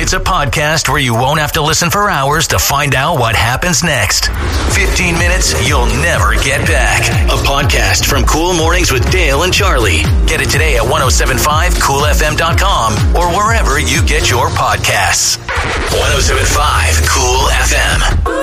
It's a podcast where you won't have to listen for hours to find out what happens next. 15 minutes you'll never get back. A podcast from Cool Mornings with Dale and Charlie. Get it today at 1075coolfm.com or wherever you get your podcasts. 1075 Cool FM.